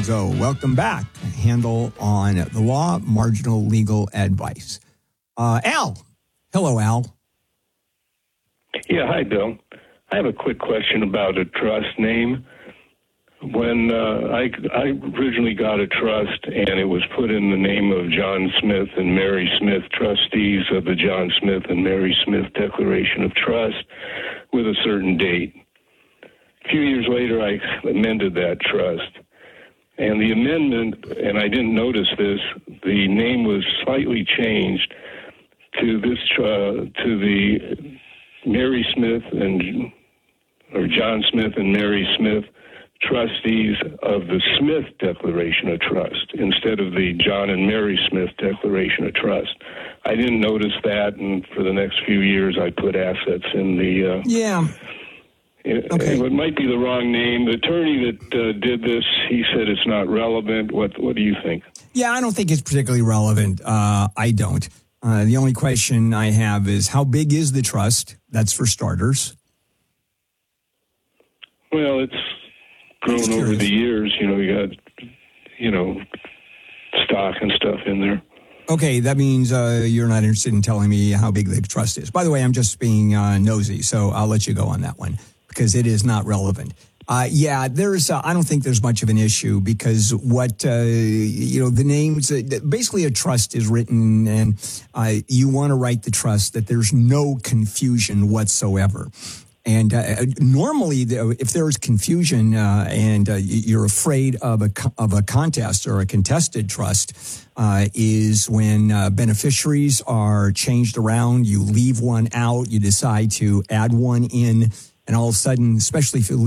Manzo. Welcome back. Handle on the law, marginal legal advice. Al. Hello, Al. Yeah, hi, Bill. I have a quick question about a trust name. When I originally got a trust, and it was put in the name of John Smith and Mary Smith, trustees of the John Smith and Mary Smith Declaration of Trust, with a certain date. A few years later, I amended that trust. And the amendment, and I didn't notice this, the name was slightly changed to the Mary Smith or John Smith and Mary Smith trustees of the Smith Declaration of Trust instead of the John and Mary Smith Declaration of Trust. I didn't notice that, and for the next few years, I put assets in the... Okay. It might be the wrong name. The attorney that did this, he said it's not relevant. What do you think? Yeah, I don't think it's particularly relevant. I don't. The only question I have is, how big is the trust? That's for starters. Well, it's grown over the years. You got, stock and stuff in there. Okay, that means you're not interested in telling me how big the trust is. By the way, I'm just being nosy, so I'll let you go on that one because it is not relevant. I don't think there's much of an issue because the names, basically a trust is written and you want to write the trust that there's no confusion whatsoever. And normally, if there is confusion and you're afraid of a contest or a contested trust, is when beneficiaries are changed around, you leave one out, you decide to add one in, and all of a sudden, especially if you